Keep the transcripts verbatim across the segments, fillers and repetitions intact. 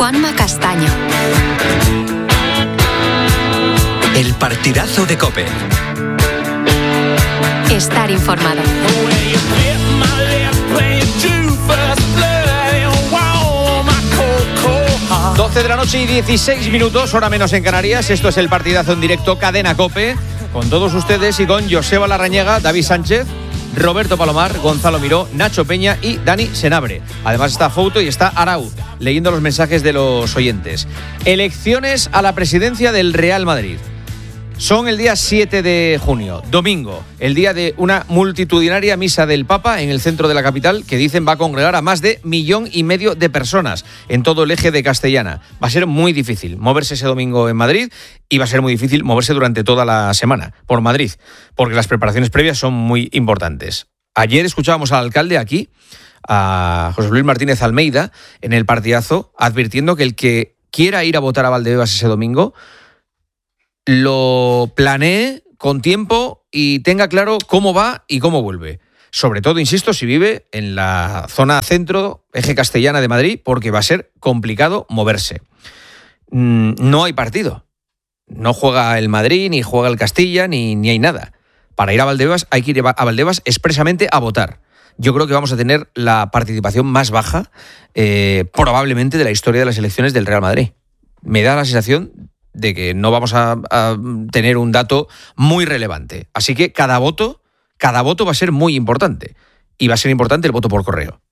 Juanma Castaño. El partidazo de COPE. Estar informado. doce de la noche y dieciséis minutos, hora menos en Canarias. Esto es el partidazo en directo Cadena COPE, con todos ustedes y con Joseba Larrañaga, David Sánchez, Roberto Palomar, Gonzalo Miró, Nacho Peña y Dani Senabre. Además está Fouto y está Arau, leyendo los mensajes de los oyentes. Elecciones a la presidencia del Real Madrid. Son el día siete de junio, domingo, el día de una multitudinaria misa del Papa en el centro de la capital que dicen va a congregar a más de millón y medio de personas en todo el eje de Castellana. Va a ser muy difícil moverse ese domingo en Madrid y va a ser muy difícil moverse durante toda la semana por Madrid, porque las preparaciones previas son muy importantes. Ayer escuchábamos al alcalde aquí, a José Luis Martínez Almeida, en el partidazo, advirtiendo que el que quiera ir a votar a Valdebebas ese domingo lo planee con tiempo y tenga claro cómo va y cómo vuelve. Sobre todo, insisto, si vive en la zona centro, eje Castellana de Madrid, porque va a ser complicado moverse. No hay partido. No juega el Madrid, ni juega el Castilla, ni, ni hay nada. Para ir a Valdebebas hay que ir a Valdebebas expresamente a votar. Yo creo que vamos a tener la participación más baja, eh, probablemente, de la historia de las elecciones del Real Madrid. Me da la sensación de que no vamos a, a tener un dato muy relevante. Así que cada voto, cada voto va a ser muy importante. Y va a ser importante el voto por correo.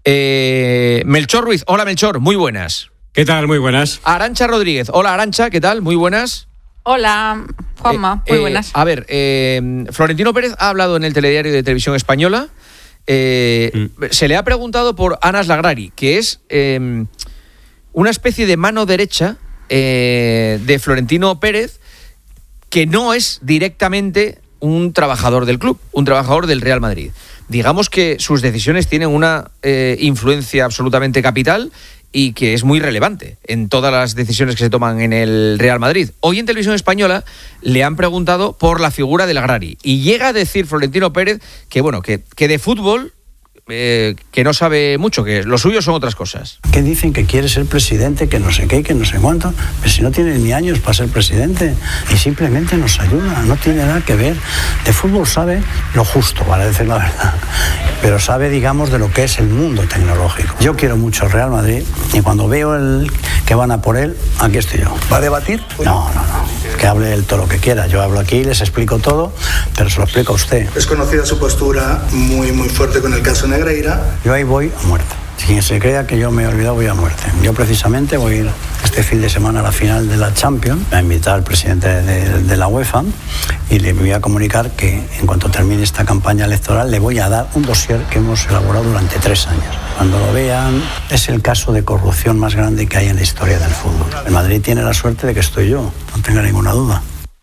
Eh, Melchor Ruiz, hola Melchor, muy buenas. ¿Qué tal? Muy buenas. Arantxa Rodríguez, hola Arantxa, ¿qué tal? Muy buenas. Hola, Juanma, eh, muy eh, buenas. A ver, eh, Florentino Pérez ha hablado en el telediario de Televisión Española. Eh, mm. Se le ha preguntado por Anas Lagrari, que es eh, una especie de mano derecha Eh, de Florentino Pérez, que no es directamente un trabajador del club, un trabajador del Real Madrid. Digamos que sus decisiones tienen una eh, influencia absolutamente capital y que es muy relevante en todas las decisiones que se toman en el Real Madrid. Hoy en Televisión Española le han preguntado por la figura del Lagrari y llega a decir Florentino Pérez que, bueno, que, que de fútbol Eh, que no sabe mucho, que lo suyo son otras cosas. Que dicen que quiere ser presidente, que no sé qué, que no sé cuánto, pero si no tiene ni años para ser presidente y simplemente nos ayuda, no tiene nada que ver. De fútbol sabe lo justo, para decir la verdad, pero sabe, digamos, de lo que es el mundo tecnológico. Yo quiero mucho el Real Madrid y cuando veo el que van a por él, aquí estoy yo. ¿Va a debatir? No, no, no. Que hable él todo lo que quiera. Yo hablo aquí, les explico todo, pero se lo explico a usted. Es conocida su postura muy, muy fuerte con el caso Negreira. Yo ahí voy a muerte. Si quien se crea que yo me he olvidado, voy a muerte. Yo precisamente voy a ir este fin de semana a la final de la Champions, a invitar al presidente de, de la UEFA y le voy a comunicar que en cuanto termine esta campaña electoral le voy a dar un dossier que hemos elaborado durante tres años. Cuando lo vean, es el caso de corrupción más grande que hay en la historia del fútbol. El Madrid tiene la suerte de que estoy yo, no tenga ninguna duda.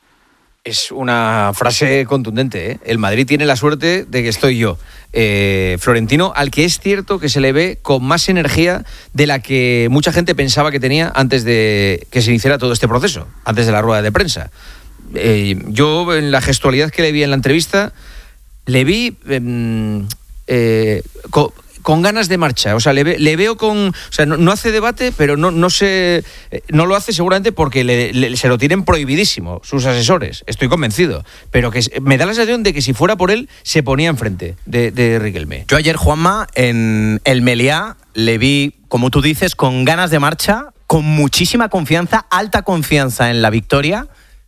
Es una frase contundente, ¿eh? El Madrid tiene la suerte de que estoy yo. Eh, Florentino, al que es cierto que se le ve con más energía de la que mucha gente pensaba que tenía antes de que se iniciara todo este proceso, antes de la rueda de prensa. Eh, yo, en la gestualidad que le vi en la entrevista, le vi eh, eh, con, con ganas de marcha. O sea, le, ve, le veo con... O sea, no, no hace debate, pero no, no, se, no lo hace seguramente porque le, le, se lo tienen prohibidísimo sus asesores. Estoy convencido. Pero que me da la sensación de que si fuera por él, se ponía enfrente de, de Riquelme. Yo ayer, Juanma, en el Meliá le vi, como tú dices, con ganas de marcha, con muchísima confianza, alta confianza en la victoria,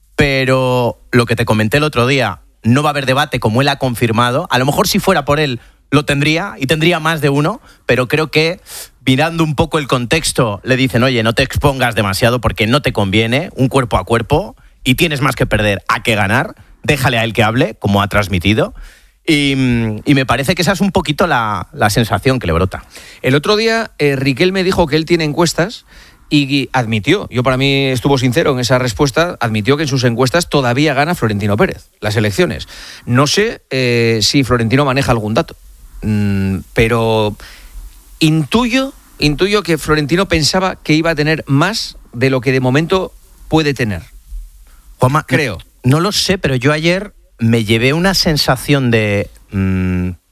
pero lo que te comenté el otro día, no va a haber debate como él ha confirmado. A lo mejor si fuera por él lo tendría y tendría más de uno, pero creo que mirando un poco el contexto le dicen, oye, no te expongas demasiado porque no te conviene, un cuerpo a cuerpo y tienes más que perder a que ganar, déjale a él que hable, como ha transmitido. Y, y me parece que esa es un poquito la, la sensación que le brota. El otro día eh, Riquelme dijo que él tiene encuestas y admitió, yo para mí estuvo sincero en esa respuesta, admitió que en sus encuestas todavía gana Florentino Pérez las elecciones. No sé eh, si Florentino maneja algún dato, mm, pero intuyo, intuyo que Florentino pensaba que iba a tener más de lo que de momento puede tener. Juanma, creo. No, no lo sé, pero yo ayer me llevé una sensación de... Mmm,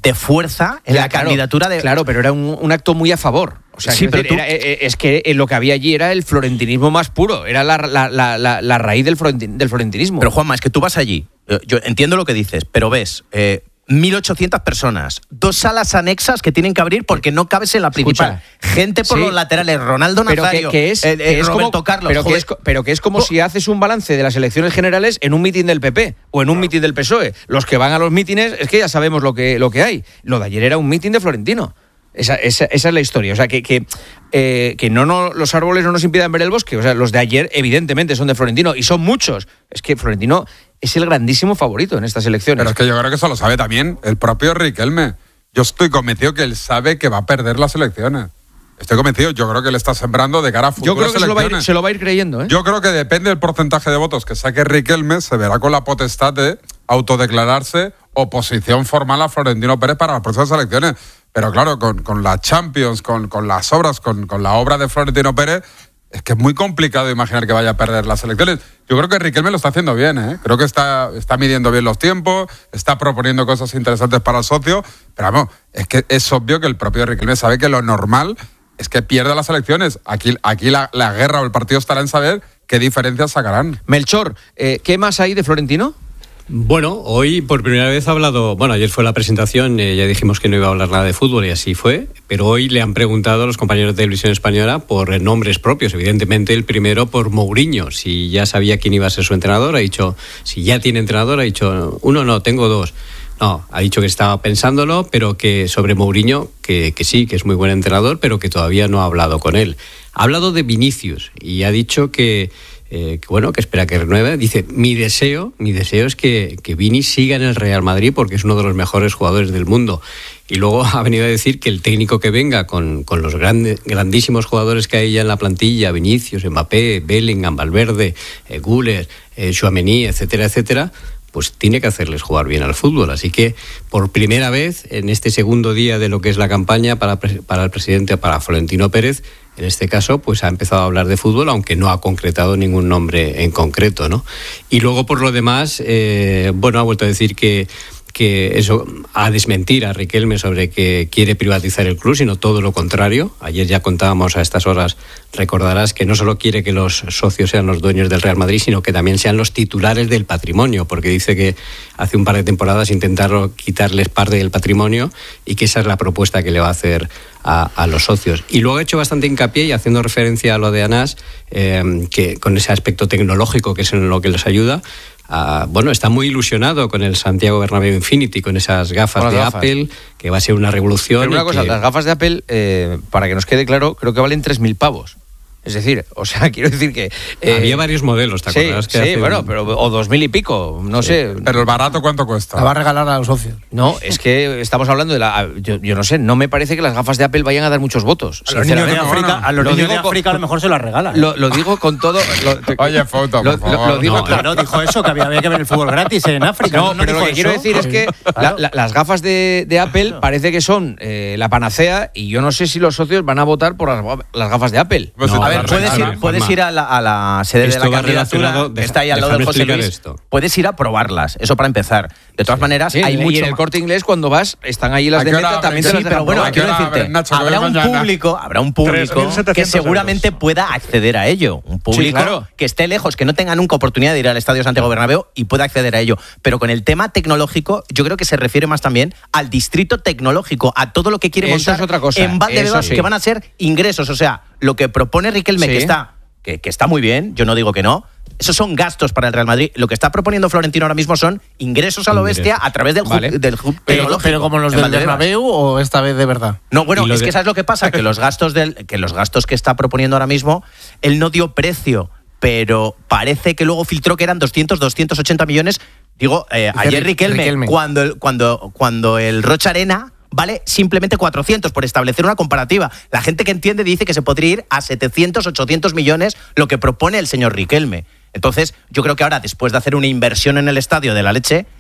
de fuerza en Ya, la claro, candidatura de... Claro, pero era un, un acto muy a favor. O sea, Sí, quiero pero decir, tú- era- eh, es que eh, lo que había allí era el florentinismo más puro, era la, la, la, la, la raíz del, florentin- del florentinismo. Pero Juanma, es que tú vas allí, yo, yo entiendo lo que dices, pero ves... Eh, mil ochocientas personas, dos salas anexas que tienen que abrir porque no cabes en la principal. Escucha, gente por sí, los laterales, Ronaldo pero Nazario, que, que es, eh, eh, que es Roberto como, Carlos. pero, que joder. es, co- pero que es como Oh. si haces un balance de las elecciones generales en un mitin del P P o en un mitin del P S O E. Los que van a los mítines es que ya sabemos lo que, lo que hay. Lo de ayer era un mitin de Florentino. Esa, esa, esa es la historia. O sea, que, que, eh, que no, no los árboles no nos impidan ver el bosque. O sea, los de ayer, evidentemente, son de Florentino y son muchos. Es que Florentino es el grandísimo favorito en estas elecciones. Pero es que yo creo que eso lo sabe también el propio Riquelme. Yo estoy convencido que él sabe que va a perder las elecciones. Estoy convencido. Yo creo que le está sembrando de cara a futuras Yo creo que se lo, va a ir, elecciones. se lo va a ir creyendo, ¿eh? Yo creo que depende del porcentaje de votos que saque Riquelme, se verá con la potestad de autodeclararse oposición formal a Florentino Pérez para las próximas elecciones. Pero claro, con, con la Champions, con, con las obras, con, con la obra de Florentino Pérez, es que es muy complicado imaginar que vaya a perder las elecciones. Yo creo que Riquelme lo está haciendo bien, ¿eh? Creo que está, está midiendo bien los tiempos, está proponiendo cosas interesantes para el socio, pero vamos, es que es obvio que el propio Riquelme sabe que lo normal es que pierda las elecciones. Aquí, aquí la, la guerra o el partido estará en saber qué diferencias sacarán. Melchor, eh, ¿qué más hay de Florentino? Bueno, hoy por primera vez ha hablado, bueno, ayer fue la presentación, eh, ya dijimos que no iba a hablar nada de fútbol y así fue, pero hoy le han preguntado a los compañeros de televisión española por nombres propios, evidentemente el primero por Mourinho, si ya sabía quién iba a ser su entrenador, ha dicho, si ya tiene entrenador, ha dicho, uno no, tengo dos. No, ha dicho que estaba pensándolo, pero que sobre Mourinho, que, que sí, que es muy buen entrenador, pero que todavía no ha hablado con él. Ha hablado de Vinicius y ha dicho que Eh, que bueno, que espera que renueve. Dice, mi deseo, mi deseo es que, que Vini siga en el Real Madrid porque es uno de los mejores jugadores del mundo. Y luego ha venido a decir que el técnico que venga con, con los grandes, grandísimos jugadores que hay ya en la plantilla, Vinicius, Mbappé, Bellingham, Valverde, eh, Güler, eh, Tchouaméni, etcétera, etcétera, pues tiene que hacerles jugar bien al fútbol. Así que por primera vez en este segundo día de lo que es la campaña para, para el presidente, para Florentino Pérez, en este caso, pues ha empezado a hablar de fútbol, aunque no ha concretado ningún nombre en concreto, ¿no? Y luego, por lo demás, eh, bueno, ha vuelto a decir que que eso, a desmentir a Riquelme sobre que quiere privatizar el club, sino todo lo contrario. Ayer ya contábamos a estas horas, recordarás que no solo quiere que los socios sean los dueños del Real Madrid, sino que también sean los titulares del patrimonio, porque dice que hace un par de temporadas intentaron quitarles parte del patrimonio y que esa es la propuesta que le va a hacer a, a los socios. Y luego ha hecho bastante hincapié, y haciendo referencia a lo de Anas, eh, que con ese aspecto tecnológico que es en lo que les ayuda, Uh, bueno, está muy ilusionado con el Santiago Bernabéu Infinity, con esas gafas con de gafas. Apple, que va a ser una revolución. Pero una y cosa, que... las gafas de Apple, eh, para que nos quede claro, creo que valen tres mil pavos. Es decir, o sea, quiero decir que... Eh, Había varios modelos, ¿te acuerdas? Sí, que sí hace bueno, un... pero o dos mil y pico, no Sí. sé. Pero el barato, ¿cuánto cuesta? La va a regalar a los socios. No, es que estamos hablando de la... Yo, yo no sé, no me parece que las gafas de Apple vayan a dar muchos votos. A los niños de sinceramente. África, a los Lo niños de digo con- África a lo mejor se las regalan. Lo, lo digo con todo... Lo, Oye, foto, lo, por lo- favor. lo digo No, con- claro, dijo eso, que había, había que ver el fútbol gratis en África. No, No, pero lo dijo que quiero eso. decir es que la- la- las gafas de, de Apple parece que son eh, la panacea, y yo no sé si los socios van a votar por las, las gafas de Apple. Pues No, si A te ver, las puedes ir, regalan. puedes ir a la, a la sede de Esto la va candidatura, relacionado- que está ahí al lado déjame del José explicar Luis. esto. Puedes ir a probarlas, eso para empezar. De todas maneras, Sí, hay y mucho en el más- Corte Inglés, cuando vas, están ahí las ¿A de qué hora meta, abren? también te Sí, las pero dejan bueno, ¿A probar. qué quiero hora decirte, abren, Nacho, que habrá voy un mañana? público, habrá un público tres mil setecientos que seguramente euros. pueda acceder a ello. Un público claro. que esté lejos, que no tenga nunca oportunidad de ir al Estadio Santiago Bernabéu y pueda acceder a ello. Pero con el tema tecnológico, yo creo que se refiere más también al distrito tecnológico, a todo lo que quiere Eso montar es otra cosa, en Valdebebas, eso sí. que van a ser ingresos. O sea, lo que propone Riquelme, Sí. que está que, que está muy bien, yo no digo que no. Esos son gastos para el Real Madrid. Lo que está proponiendo Florentino ahora mismo son ingresos a lo bestia Ingresos. a través del hub, Vale. del hub Pero, tecnológico pero como los en del Valdebebas. Bernabéu o esta vez de verdad. No, bueno, Y lo es de- que ¿sabes lo que pasa? Que los gastos del, que los gastos que está proponiendo ahora mismo, él no dio precio, pero parece que luego filtró que eran doscientos, doscientos ochenta millones. Digo, eh, Dice ayer Ri- Riquelme, Riquelme. Cuando, el, cuando, cuando el Rocha Arena vale simplemente cuatrocientos, por establecer una comparativa. La gente que entiende dice que se podría ir a setecientos, ochocientos millones, lo que propone el señor Riquelme. Entonces, yo creo que ahora, después de hacer una inversión en el estadio de la leche,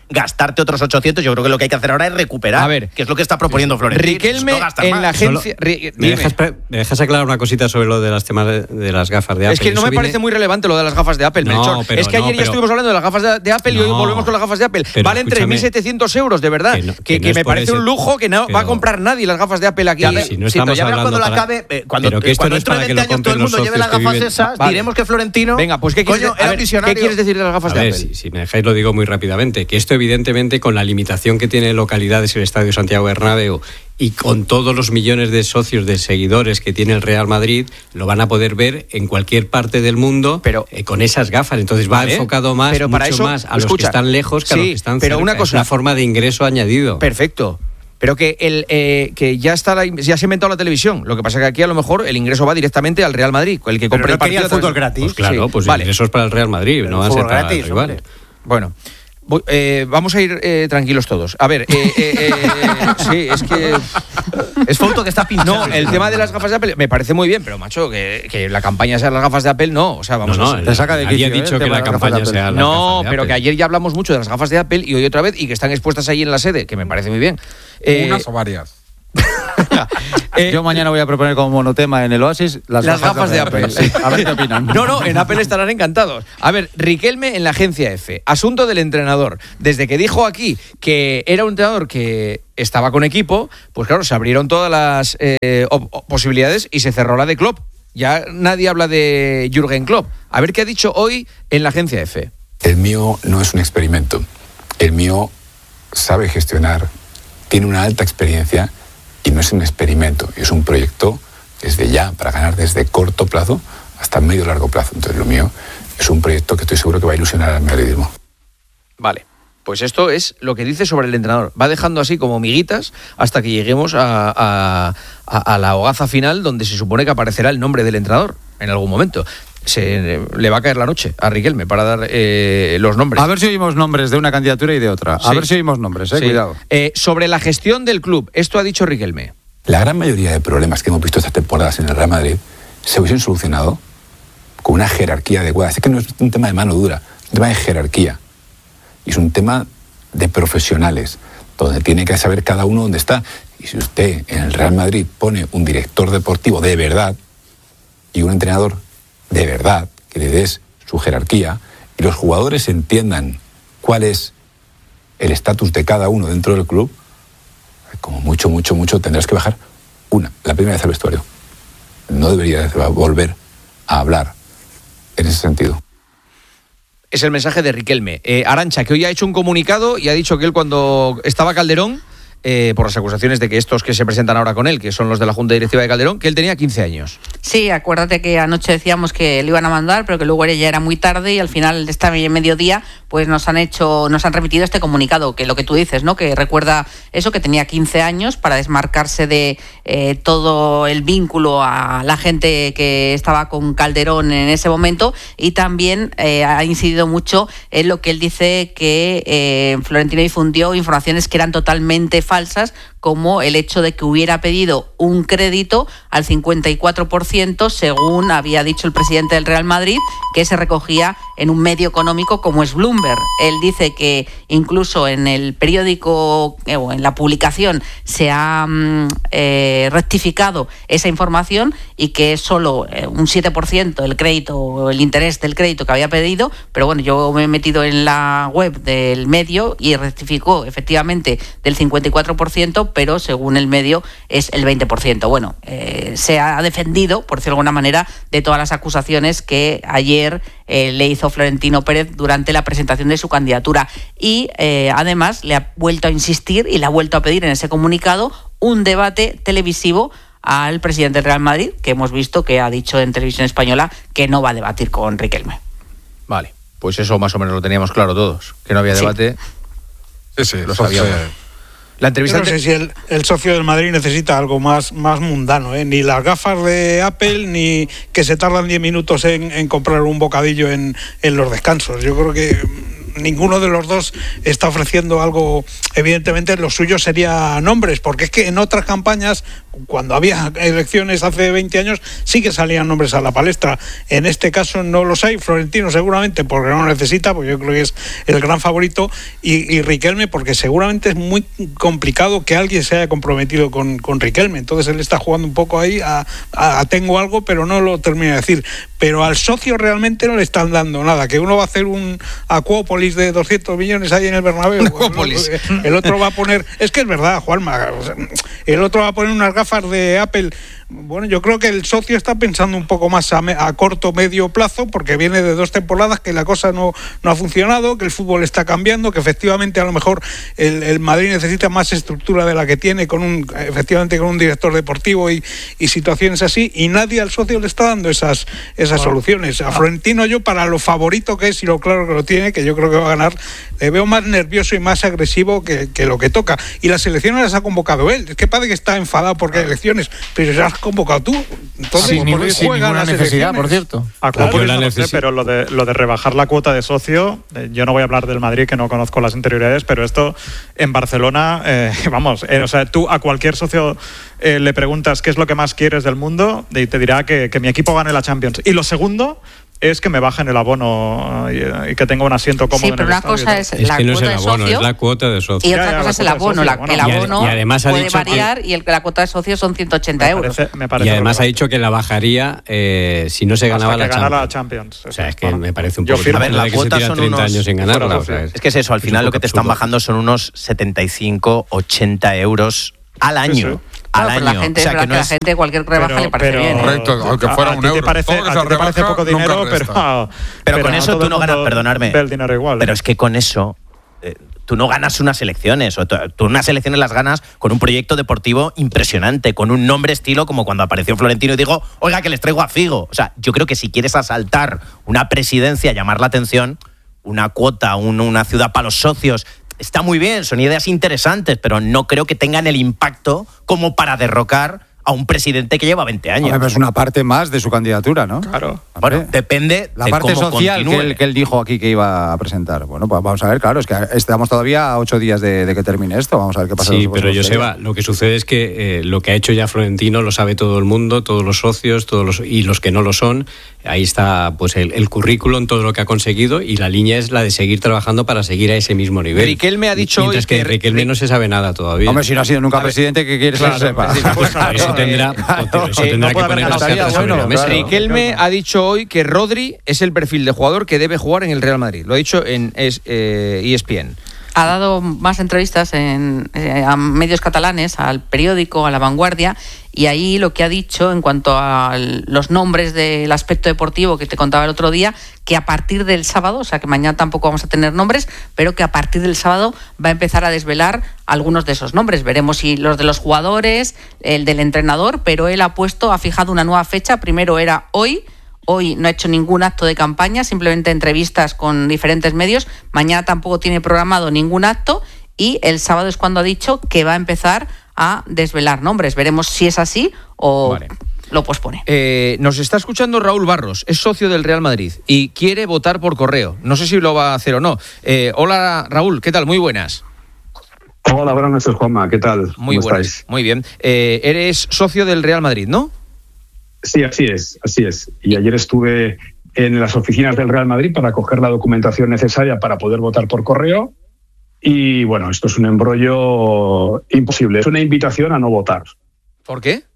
gastarte otros ochocientos. Yo creo que lo que hay que hacer ahora es recuperar, A ver, que es lo que está proponiendo Florentino. Riquelme No gastar en más. la agencia... Solo- Ri- ¿Me dime. dejas, pre- ¿Me dejas aclarar una cosita sobre lo de las temas de, de las gafas de Apple? Es que no Eso me viene- parece muy relevante lo de las gafas de Apple, No, Melchor. pero es que no, ayer ya pero- estuvimos hablando de las gafas de, de Apple y hoy No, volvemos con las gafas de Apple. pero Valen tres mil escúchame. setecientos euros, de verdad. Que Que, no- que, que no es me por parece ese- un lujo que no va a pero- comprar nadie las gafas de Apple aquí. Ya Sí, ve- si no sí, estamos pero ya verás cuando hablando la para- acabe, eh, cuando, Pero que esto cuando no es dentro de para que veinte lo años todo el compren los mundo lleve las socios que gafas viven- esas, Vale. diremos que Florentino, Venga, pues ¿qué quieres, coño, de- a era ver, visionario. ¿qué quieres decir de las gafas A de ver, Apple? si, si me dejáis lo digo muy rápidamente, que esto evidentemente con la limitación que tiene localidades el Estadio Santiago Bernabéu y con todos los millones de socios, de seguidores que tiene el Real Madrid, lo van a poder ver en cualquier parte del mundo Pero- eh, con esas gafas. Entonces va Vale, enfocado más, pero para mucho eso, más a los escucha, que están lejos que a los sí, que están pero cerca. una cosa- es una forma de ingreso añadido. Perfecto. Pero que el eh, que ya está la- ya se ha inventado la televisión. Lo que pasa es que aquí a lo mejor el ingreso va directamente al Real Madrid, el que compre no el partido. quería el a través fútbol de- gratis. Pues claro, Sí, pues vale. ingresos para el Real Madrid, Pero no van a ser fútbol para gratis, el rival. hombre. Bueno. Voy- eh, vamos a ir eh, tranquilos todos. A ver, eh, eh, eh, sí, es que Es foto que está pinchado. no, el tema de las gafas de Apple me parece muy bien, pero macho, que, que la campaña sea las gafas de Apple, no. O sea, vamos No, a no, Te saca de nadie quicio, ha ¿eh? dicho el que tema la de las gafas de campaña Apple. sea las No, gafas de pero Apple. que ayer ya hablamos mucho de las gafas de Apple y hoy otra vez y que están expuestas ahí en la sede, que me parece muy bien. Eh, Unas o varias. eh, Yo mañana voy a proponer como monotema en el Oasis las, Las gafas de Apple. sí. A ver qué opinan. No, no, en Apple estarán encantados. A ver, Riquelme en la agencia F. Asunto del entrenador. Desde que dijo aquí que era un entrenador que estaba con equipo, pues claro, se abrieron todas las eh, op- op- posibilidades y se cerró la de Klopp. Ya nadie habla de Jürgen Klopp. A ver qué ha dicho hoy en la agencia F. El mío no es un experimento. El mío sabe gestionar, tiene una alta experiencia y no es un experimento. Es un proyecto desde ya, para ganar desde corto plazo hasta medio largo plazo. Entonces lo mío es un proyecto que estoy seguro que va a ilusionar al madridismo. Vale. Pues esto es lo que dice sobre el entrenador. Va dejando así como miguitas hasta que lleguemos a, a, a, a la hogaza final donde se supone que aparecerá el nombre del entrenador en algún momento. Se le va a caer la noche a Riquelme para dar eh, los nombres. A ver si oímos nombres de una candidatura y de otra. A Sí. ver si oímos nombres, eh, Sí. cuidado. Eh, sobre la gestión del club, esto ha dicho Riquelme. La gran mayoría de problemas que hemos visto estas temporadas en el Real Madrid se hubiesen solucionado con una jerarquía adecuada. Es que no es un tema de mano dura, es un tema de jerarquía. Y es un tema de profesionales, donde tiene que saber cada uno dónde está. Y si usted en el Real Madrid pone un director deportivo de verdad y un entrenador de verdad, que le des su jerarquía, y los jugadores entiendan cuál es el estatus de cada uno dentro del club, como mucho, mucho, mucho tendrás que bajar una, la primera vez al vestuario. No debería volver a hablar en ese sentido. Es el mensaje de Riquelme. Eh, Arantxa, que hoy ha hecho un comunicado y ha dicho que él cuando estaba Calderón, eh, por las acusaciones de que estos que se presentan ahora con él, que son los de la Junta Directiva de Calderón, que él tenía quince años. Sí, acuérdate que anoche decíamos que lo iban a mandar, pero que luego ya era muy tarde y al final de esta mediodía pues nos han hecho, nos han remitido este comunicado, que lo que tú dices, ¿no? Que recuerda eso, que tenía quince años para desmarcarse de eh, todo el vínculo a la gente que estaba con Calderón en ese momento, y también eh, ha incidido mucho en lo que él dice que eh, Florentino difundió informaciones que eran totalmente falsas, como el hecho de que hubiera pedido un crédito al cincuenta y cuatro por ciento, según había dicho el presidente del Real Madrid, que se recogía en un medio económico como es Bloomberg. Él dice que incluso en el periódico eh, o en la publicación se ha mm, eh, rectificado esa información y que es solo eh, un siete por ciento el crédito o el interés del crédito que había pedido, pero bueno, yo me he metido en la web del medio y rectificó efectivamente del cincuenta y cuatro por ciento, pero según el medio es el veinte por ciento. Bueno, eh, se ha defendido, por decirlo de alguna manera, de todas las acusaciones que ayer eh, le hizo Florentino Pérez durante la presentación de su candidatura, y eh, además le ha vuelto a insistir y le ha vuelto a pedir en ese comunicado un debate televisivo al presidente del Real Madrid, que hemos visto que ha dicho en Televisión Española que no va a debatir con Riquelme. Vale, pues eso más o menos lo teníamos claro todos, que no había Sí. debate. Sí, sí, Lo eso sabíamos. se- La Yo entrevista no sé ante- si el, el socio del Madrid necesita algo más, más mundano, ¿eh? Ni las gafas de Apple, ni que se tardan diez minutos en, en comprar un bocadillo en, en los descansos. Yo creo que ninguno de los dos está ofreciendo algo. Evidentemente lo suyo sería nombres, porque es que en otras campañas, cuando había elecciones hace veinte años, sí que salían nombres a la palestra. En este caso no los hay. Florentino seguramente porque no lo necesita, porque yo creo que es el gran favorito, y, y Riquelme porque seguramente es muy complicado que alguien se haya comprometido con, con Riquelme. Entonces él está jugando un poco ahí a, a, a tengo algo, pero no lo termino de decir. Pero al socio realmente no le están dando nada. Que uno va a hacer un Acuópolis de doscientos millones ahí en el Bernabéu. Acuópolis. El, el otro va a poner... Es que es verdad, Juanma. El otro va a poner unas gafas de Apple. Bueno, yo creo que el socio está pensando un poco más a, me, a corto, medio plazo, porque viene de dos temporadas que la cosa no, no ha funcionado, que el fútbol está cambiando, que efectivamente a lo mejor el, el Madrid necesita más estructura de la que tiene, con un efectivamente con un director deportivo y, y situaciones así, y nadie al socio le está dando esas, esas ah. soluciones. A Florentino yo, para lo favorito que es y lo claro que lo tiene, que yo creo que va a ganar, le veo más nervioso y más agresivo que, que lo que toca. Y las elecciones las ha convocado él. Es que parece que está enfadado porque hay elecciones, pero ya has convocado tú. Entonces, sin, ningún, sin ninguna necesidad, por cierto. A claro, la no sé, pero lo de, lo de rebajar la cuota de socio, eh, yo no voy a hablar del Madrid, que no conozco las interioridades, pero esto en Barcelona, eh, vamos, eh, o sea, tú a cualquier socio eh, le preguntas qué es lo que más quieres del mundo y te dirá que, que mi equipo gane la Champions. Y lo segundo es que me bajen el abono y, y que tenga un asiento cómodo. Sí, pero en el una cosa es, es la que no cuota es el abono, de socio, es la cuota de socio. y otra ya, ya, cosa es el abono. socio, La, bueno. el abono y además ha puede dicho variar que, y el, la cuota de socio son ciento ochenta me euros. Parece, me parece y además relevante. ha dicho que la bajaría eh, si no se ganaba Hasta la que Champions. ganara la Champions. O sea, es que bueno, me parece un yo poco... firmo. A ver, la que cuota se tira son treinta unos... años sin ganarla. O sea, es que es eso, al es final un lo que te están absurdo. bajando son unos setenta y cinco, ochenta euros al año. Sí, sí. Al Claro, año. la gente, o sea, es verdad que no que es... la gente cualquier rebaja Pero- le parece pero- bien. ¿eh? Correcto, aunque fuera a un ti te euro. parece, Todo lo que a se ti te parece rebaja poco nunca dinero, pero, resta. Pero con a eso todo tú el no ganas, mundo perdonadme. ve el dinero igual. Pero ¿eh? es que con eso eh, tú no ganas unas elecciones. O tú, tú unas elecciones las ganas con un proyecto deportivo impresionante, con un nombre estilo como cuando apareció Florentino y digo, oiga, que les traigo a Figo. O sea, yo creo que si quieres asaltar una presidencia, llamar la atención, una cuota, un, una ciudad para los socios, está muy bien, son ideas interesantes, pero no creo que tengan el impacto como para derrocar a un presidente que lleva veinte años. Hombre, es una parte más de su candidatura, ¿no? Claro. Bueno, depende La de parte cómo social que continúe. él, que él dijo aquí que iba a presentar. Bueno, pues vamos a ver, claro, es que estamos todavía a ocho días de, de que termine esto. Vamos a ver qué pasa. Sí, pero Joseba, lo que sucede es que eh, lo que ha hecho ya Florentino lo sabe todo el mundo, todos los socios, todos los y los que no lo son. Ahí está pues el, el currículum, todo lo que ha conseguido, y la línea es la de seguir trabajando para seguir a ese mismo nivel. Riquelme ha dicho Mientras hoy que que Riquelme no se sabe nada todavía. Hombre, si no ha sido nunca presidente, ¿qué quieres Claro, que sepa? sí, Pues por eso tendrá, por eso Eh, tendrá no que puede haber poner las ganado cartas estaría sobre la bueno, mesa. claro. Riquelme ha dicho hoy que Rodri es el perfil de jugador que debe jugar en el Real Madrid. Lo ha dicho en es, eh, E S P N. Ha dado más entrevistas en, eh, a medios catalanes, al periódico, a La Vanguardia, y ahí lo que ha dicho en cuanto a los nombres del aspecto deportivo que te contaba el otro día, que a partir del sábado, o sea que mañana tampoco vamos a tener nombres, pero que a partir del sábado va a empezar a desvelar algunos de esos nombres. Veremos si los de los jugadores, el del entrenador, pero él ha puesto, ha fijado una nueva fecha. Primero era hoy. Hoy no ha hecho ningún acto de campaña, simplemente entrevistas con diferentes medios. Mañana tampoco tiene programado ningún acto, y el sábado es cuando ha dicho que va a empezar a desvelar nombres. Veremos si es así o Vale. lo pospone. Eh, nos está escuchando Raúl Barros, es socio del Real Madrid y quiere votar por correo. No sé si lo va a hacer o no. Eh, hola Raúl, ¿qué tal? Muy buenas. Hola, buenas noches, Juanma. ¿Qué tal? Muy ¿Cómo buenas. estáis? Muy bien. Eh, eres socio del Real Madrid, ¿no? Sí, así es, así es. Y ayer estuve en las oficinas del Real Madrid para coger la documentación necesaria para poder votar por correo. Y bueno, esto es un embrollo imposible. Es una invitación a no votar. ¿Por qué?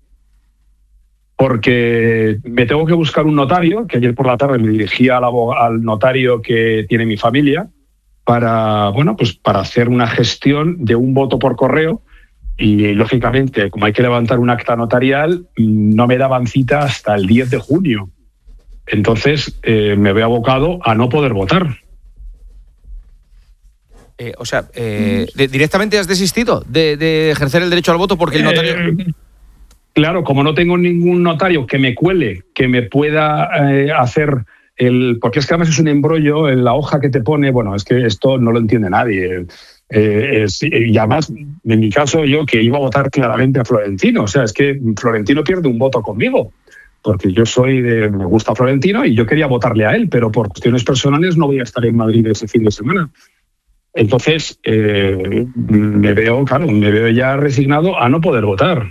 Porque me tengo que buscar un notario, que ayer por la tarde me dirigí al, abo- al notario que tiene mi familia, para, bueno, pues para hacer una gestión de un voto por correo. Y, lógicamente, como hay que levantar un acta notarial, no me daban cita hasta el diez de junio. Entonces, eh, me veo abocado a no poder votar. Eh, o sea, eh, de- ¿directamente has desistido de, de ejercer el derecho al voto porque el notario...? Eh, claro, como no tengo ningún notario que me cuele, que me pueda eh, hacer... el Porque es que además es un embrollo en la hoja que te pone. Bueno, es que esto no lo entiende nadie. Eh, es, y además, en mi caso, yo que iba a votar claramente a Florentino. O sea, es que Florentino pierde un voto conmigo. porque yo soy de, me gusta Florentino y yo quería votarle a él, pero por cuestiones personales no voy a estar en Madrid ese fin de semana. Entonces, eh, me veo, claro, me veo ya resignado a no poder votar.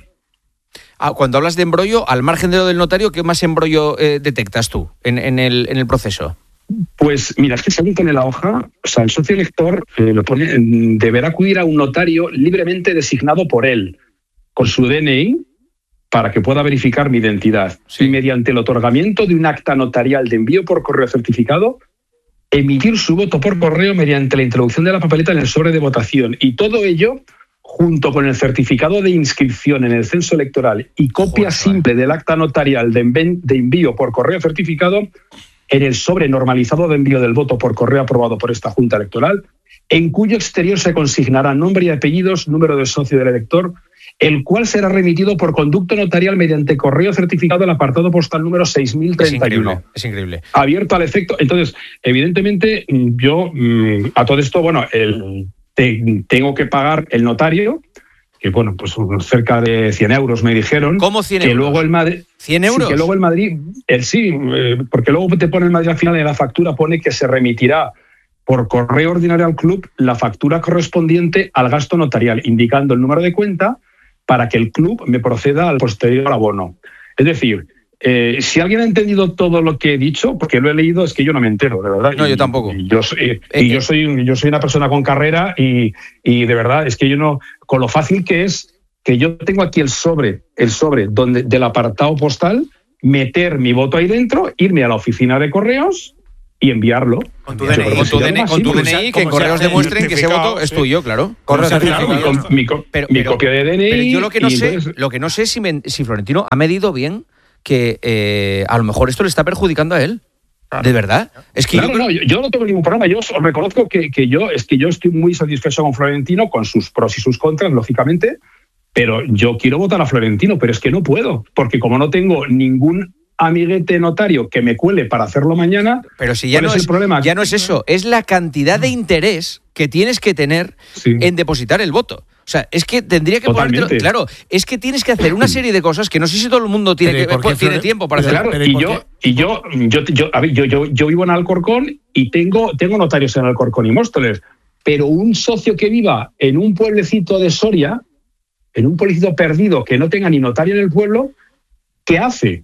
Ah, cuando hablas de embrollo, al margen de lo del notario, ¿qué más embrollo eh, detectas tú en, en, el, en el proceso? Pues mira, es que según pone la hoja, o sea, el socio elector eh, lo pone, deberá acudir a un notario libremente designado por él, con su D N I, para que pueda verificar mi identidad. Sí. Y mediante el otorgamiento de un acta notarial de envío por correo certificado, emitir su voto por correo mediante la introducción de la papeleta en el sobre de votación. Y todo ello junto con el certificado de inscripción en el censo electoral y copia Joder, simple del acta notarial de envío por correo certificado en el sobre normalizado de envío del voto por correo aprobado por esta Junta Electoral, en cuyo exterior se consignará nombre y apellidos, número de socio del elector, el cual será remitido por conducto notarial mediante correo certificado al apartado postal número seis mil treinta y uno. Es increíble, es increíble. Abierto al efecto. Entonces, evidentemente, yo a todo esto, bueno, el, te, tengo que pagar el notario, que bueno, pues cerca de cien euros me dijeron. ¿Cómo cien que euros? Luego el Madrid, ¿cien euros? Sí, que luego el Madrid, el, sí, eh, porque luego te pone el Madrid al final de la factura, pone que se remitirá por correo ordinario al club la factura correspondiente al gasto notarial, indicando el número de cuenta para que el club me proceda al posterior abono. Es decir, eh, si alguien ha entendido todo lo que he dicho, porque lo he leído, es que yo no me entero, de verdad. No, y, yo tampoco. Y yo soy, eh, y yo soy, yo soy una persona con carrera y, y de verdad es que yo no, con lo fácil que es que yo tengo aquí el sobre, el sobre donde del apartado postal, meter mi voto ahí dentro, irme a la oficina de correos y enviarlo. Con tu D N I, con tu D N I, con tu D N I que en correos demuestren que ese voto es tuyo, claro. Correo certificado, mi, mi, pero, mi pero, copia de D N I. Pero yo lo que no sé, entonces... lo que no sé es si, me, si Florentino ha medido bien que eh, a lo mejor esto le está perjudicando a él. Claro. ¿De verdad? Es que claro, yo... No, yo, yo no tengo ningún problema. Yo os reconozco que, que yo es que yo estoy muy satisfecho con Florentino, con sus pros y sus contras, lógicamente, pero yo quiero votar a Florentino, pero es que no puedo, porque como no tengo ningún amiguete notario que me cuele para hacerlo mañana. Pero si ya no es, es el problema, ya no es eso, es la cantidad de interés que tienes que tener sí. en depositar el voto. O sea, es que tendría que ponértelo, claro, es que tienes que hacer una serie de cosas que no sé si todo el mundo tiene, que, tiene tiempo para hacerlo. Claro, y yo y yo yo yo, a ver, yo yo yo vivo en Alcorcón y tengo tengo notarios en Alcorcón y Móstoles, pero un socio que viva en un pueblecito de Soria, en un pueblecito perdido que no tenga ni notario en el pueblo, ¿qué hace?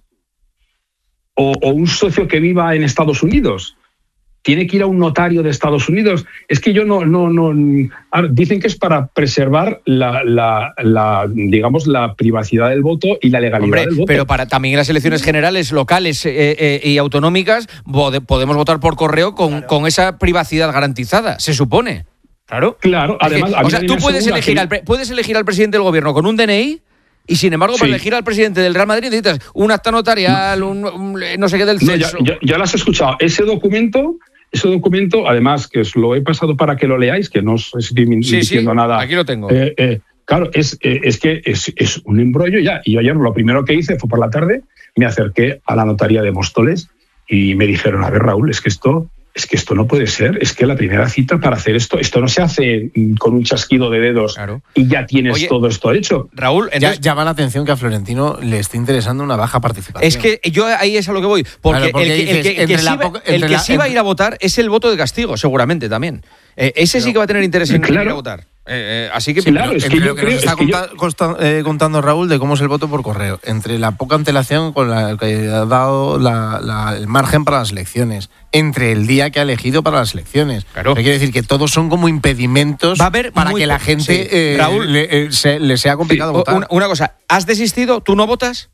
O, o un socio que viva en Estados Unidos, tiene que ir a un notario de Estados Unidos. Es que yo no, no, no. Dicen que es para preservar la, la, la digamos, la privacidad del voto y la legalidad Hombre, del voto. Pero para también en las elecciones generales, locales eh, eh, y autonómicas, podemos votar por correo con, claro. con esa privacidad garantizada, se supone. Claro. Claro. Además, es que, o sea, tú puedes elegir, que... al, puedes elegir al presidente del gobierno con un D N I. Y sin embargo, para sí. elegir al presidente del Real Madrid necesitas un acta notarial, un, un no sé qué del censo. No, ya, ya, ya lo has escuchado. Ese documento, ese documento, además, que os lo he pasado para que lo leáis, que no os estoy sí, diciendo sí, nada. Aquí lo tengo. Eh, eh, claro, es, eh, es que es, es un embrollo ya. Y ayer lo primero que hice fue por la tarde, me acerqué a la notaría de Móstoles y me dijeron, a ver, Raúl, es que esto... Es que esto no puede ser, es que la primera cita para hacer esto, esto no se hace con un chasquido de dedos claro. y ya tienes Oye, todo esto hecho. Raúl, entonces... ya, llama la atención que a Florentino le esté interesando una baja participación. Es que yo ahí es a lo que voy, porque, claro, porque el que, dices, el que, el que sí, va, el que la, sí va a ir a votar es el voto de castigo, seguramente también. Eh, ese pero, sí que va a tener interés en claro. ir a votar. Eh, eh, así que, sí, claro, es que lo que nos está conta, yo... consta, eh, contando Raúl de cómo es el voto por correo, entre la poca antelación con la que ha dado la, la, el margen para las elecciones, entre el día que ha elegido para las elecciones. Claro. Quiere decir que todos son como impedimentos va a haber para muy... que la gente sí. eh, Raúl, le, eh, se, le sea complicado sí. votar. Una, una cosa, ¿has desistido? ¿Tú no votas?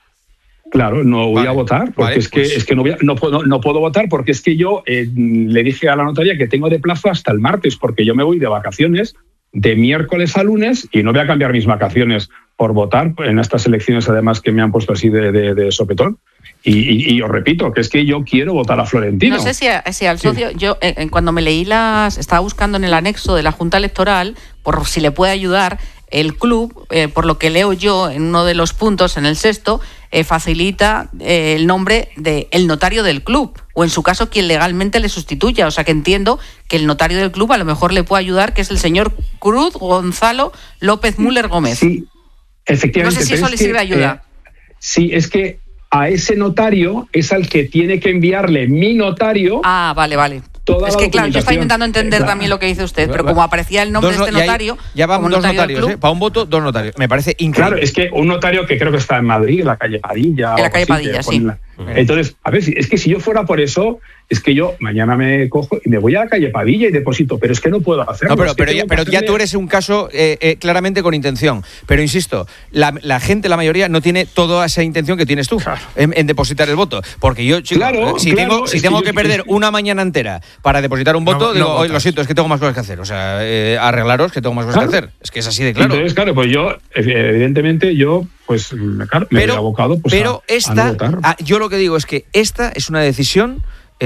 Claro, no voy vale, a votar porque vale, es que, pues... es que no, voy a, no, puedo, no puedo votar porque es que yo eh, le dije a la notaría que tengo de plazo hasta el martes porque yo me voy de vacaciones de miércoles a lunes y no voy a cambiar mis vacaciones por votar en estas elecciones además que me han puesto así de, de, de sopetón. Y, y, y os repito, que es que yo quiero votar a Florentino. No sé si, a, si al socio, sí. yo eh, cuando me leí las, estaba buscando en el anexo de la Junta Electoral, por si le puede ayudar, el club, eh, por lo que leo yo en uno de los puntos, en el sexto, eh, facilita eh, el nombre de el notario del club, o en su caso quien legalmente le sustituya. O sea que entiendo que el notario del club a lo mejor le puede ayudar, que es el señor Cruz Gonzalo López Müller Gómez. Sí, efectivamente. No sé si eso le sirve que, ayuda. Eh, sí, es que a ese notario es al que tiene que enviarle mi notario. Ah, vale, vale. Toda es la que claro, yo estaba documentación. intentando entender Claro. también lo que dice usted, pero como aparecía el nombre Dos de este no- ya hay- notario, Ya van como dos notario del notarios, club, ¿eh? Para un voto, dos notarios. Me parece increíble. Claro, es que un notario que creo que está en Madrid, en la calle Padilla. En o la algo calle así, Padilla, que sí. ponen la- Entonces, a ver, si- es que si yo fuera por eso, es que yo mañana me cojo y me voy a la calle Padilla y deposito, pero es que no puedo hacerlo. No, pero, es que pero, ya, tengo que pero ya hacerle- tú eres un caso eh, eh, claramente con intención. Pero insisto, la, la gente, la mayoría, no tiene toda esa intención que tienes tú en, en depositar el voto. Porque yo, chico, Claro, eh, si claro, tengo, si es que tengo yo- que perder es que- una mañana entera para depositar un voto, No- digo, no "Oye, lo votas". siento, es que tengo más cosas que hacer. O sea, eh, arreglaros que tengo más cosas Claro. que hacer. Es que es así de claro. Entonces, claro, pues yo, evidentemente, yo, pues, me, claro, me Pero- veo abocado pues, Pero a, a esta, no votar. ah, yo lo que digo es que esta es una decisión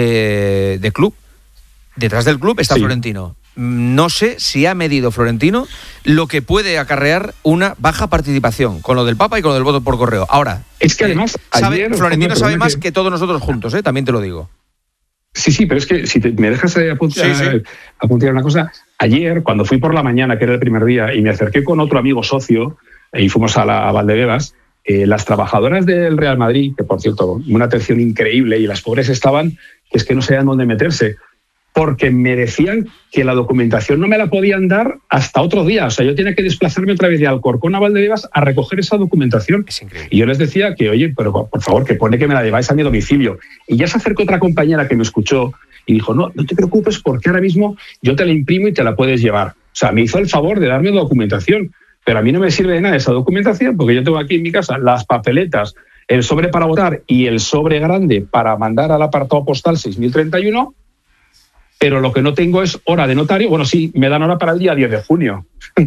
eh, de club. Detrás del club está Sí. Florentino. No sé si ha medido Florentino lo que puede acarrear una baja participación con lo del Papa y con lo del voto por correo. Ahora, Es que además, sabe- ayer, Florentino Juanma, sabe perdona más que- que todos nosotros juntos, ¿eh? También te lo digo. Sí, sí, pero es que si te- me dejas eh, apuntar, Sí, sí. apuntar una cosa. Ayer, cuando fui por la mañana, que era el primer día, y me acerqué con otro amigo socio, y fuimos a, la, a Valdebebas, eh, las trabajadoras del Real Madrid, que por cierto, una atención increíble, y las pobres estaban, que es que no sabían dónde meterse, porque me decían que la documentación no me la podían dar hasta otro día. O sea, yo tenía que desplazarme otra vez de Alcorcón a Valdebebas a recoger esa documentación. Y yo les decía que, oye, pero por favor, que pone que me la lleváis a mi domicilio. Y ya se acercó otra compañera que me escuchó y dijo, no, no te preocupes porque ahora mismo yo te la imprimo y te la puedes llevar. O sea, me hizo el favor de darme la documentación, pero a mí no me sirve de nada esa documentación porque yo tengo aquí en mi casa las papeletas, el sobre para votar y el sobre grande para mandar al apartado postal seis mil treinta y uno, pero lo que no tengo es hora de notario. Bueno, sí, me dan hora para el día diez de junio.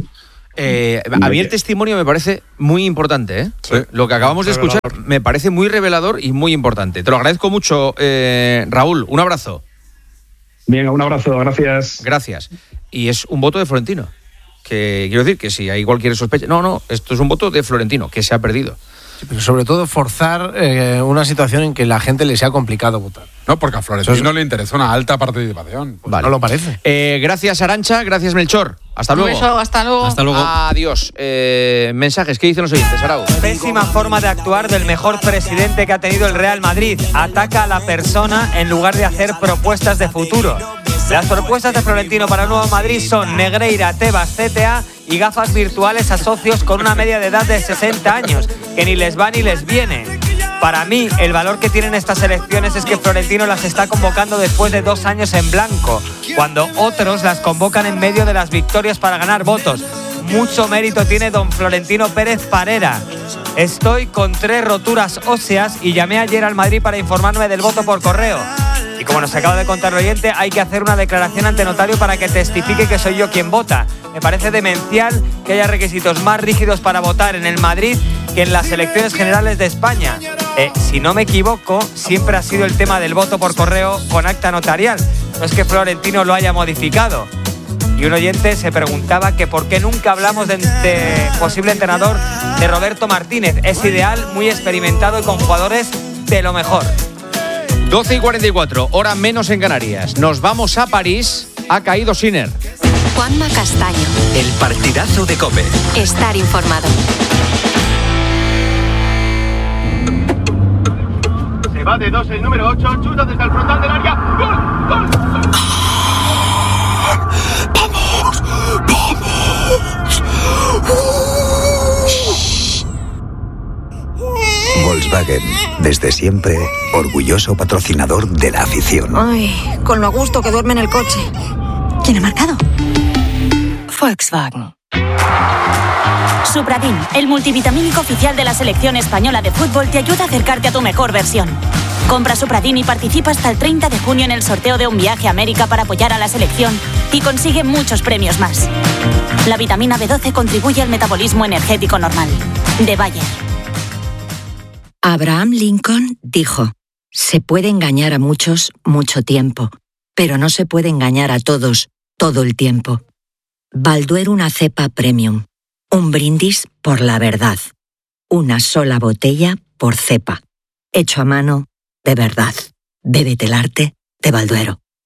Eh, a mí el testimonio me parece muy importante, ¿eh? Lo que acabamos de escuchar me parece muy revelador y muy importante. Te lo agradezco mucho, eh, Raúl. Un abrazo. Venga, un abrazo, gracias. Gracias. Y es un voto de Florentino. Que quiero decir que si hay cualquier sospecha. No, no, esto es un voto de Florentino, que se ha perdido. Pero sobre todo forzar eh, una situación en que la gente le sea complicado votar. No, porque a Florentino no le interesa una alta participación. Vale. No lo parece. Eh, gracias, Arantxa. Gracias, Melchor. Hasta Un luego. beso, hasta luego. Hasta luego. Adiós. Eh, mensajes. ¿Qué dicen los oyentes, Arau? Pésima forma de actuar del mejor presidente que ha tenido el Real Madrid. Ataca a la persona en lugar de hacer propuestas de futuro. Las propuestas de Florentino para el Nuevo Madrid son Negreira, Tebas, C T A y gafas virtuales a socios con una media de edad de sesenta años, que ni les va ni les viene. Para mí, el valor que tienen estas elecciones es que Florentino las está convocando después de dos años en blanco, cuando otros las convocan en medio de las victorias para ganar votos. Mucho mérito tiene don Florentino Pérez Parera. Estoy con tres roturas óseas y llamé ayer al Madrid para informarme del voto por correo. Y como nos acaba de contar el oyente, hay que hacer una declaración ante notario para que testifique que soy yo quien vota. Me parece demencial que haya requisitos más rígidos para votar en el Madrid que en las elecciones generales de España. Eh, si no me equivoco, siempre ha sido el tema del voto por correo con acta notarial. No es que Florentino lo haya modificado. Y un oyente se preguntaba que por qué nunca hablamos de, de posible entrenador de Roberto Martínez. Es ideal, muy experimentado y con jugadores de lo mejor. doce y cuarenta y cuatro, hora menos en Canarias. Nos vamos a París. Ha caído Sinner. Juanma Castaño. El partidazo de COPE. Estar informado. Se va de dos el número ocho, chuta desde el frontal del área. ¡Gol! ¡Gol! ¡Vamos! ¡Vamos! Volkswagen, desde siempre, orgulloso patrocinador de la afición. Ay, con lo a gusto que duerme en el coche. ¿Quién ha marcado? Volkswagen. Supradin, el multivitamínico oficial de la selección española de fútbol, te ayuda a acercarte a tu mejor versión. Compra Supradin y participa hasta el treinta de junio en el sorteo de un viaje a América para apoyar a la selección y consigue muchos premios más. La vitamina B doce contribuye al metabolismo energético normal. De Bayer. Abraham Lincoln dijo: se puede engañar a muchos mucho tiempo, pero no se puede engañar a todos todo el tiempo. Balduero, una cepa premium. Un brindis por la verdad. Una sola botella por cepa. Hecho a mano, de verdad. Bébete el arte de Balduero.